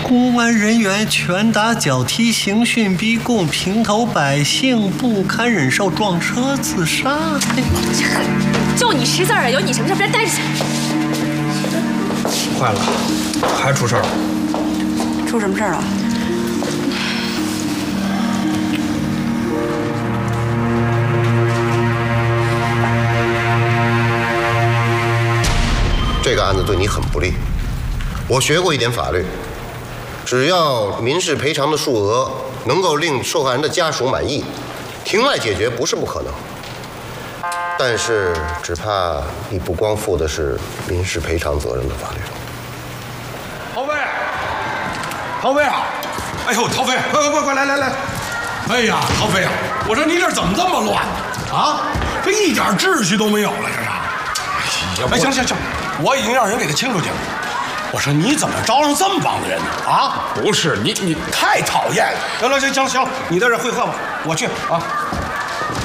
公安人员拳打脚踢、刑讯逼供，平头百姓不堪忍受，撞车自杀。 就你识字儿，有你什么事？别待着去。 坏了，还出事儿了。 出什么事儿了？ 这个案子对你很不利。我学过一点法律，只要民事赔偿的数额能够令受害人的家属满意，庭外解决不是不可能。但是只怕你不光负的是民事赔偿责任的法律。 陶飞，陶飞啊！哎呦，陶飞，快来！哎呀，陶飞啊！我说你这怎么这么乱啊？这一点秩序都没有了，这是。哎，行，我已经让人给他清出去了。我说你怎么招上这么帮子人呢？啊，不是你太讨厌了。行，你在这会客吧，我去啊。